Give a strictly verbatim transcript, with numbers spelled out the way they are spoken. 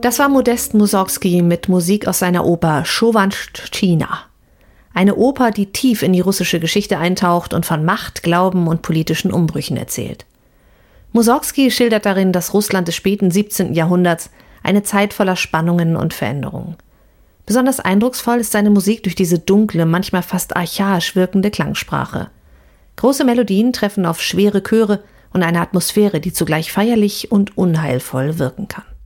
Das war Modest Mussorgski mit Musik aus seiner Oper Chovanchtschina. Eine Oper, die tief in die russische Geschichte eintaucht und von Macht, Glauben und politischen Umbrüchen erzählt. Mussorgski schildert darin das Russland des späten siebzehnten Jahrhunderts, eine Zeit voller Spannungen und Veränderungen. Besonders eindrucksvoll ist seine Musik durch diese dunkle, manchmal fast archaisch wirkende Klangsprache. Große Melodien treffen auf schwere Chöre und eine Atmosphäre, die zugleich feierlich und unheilvoll wirken kann.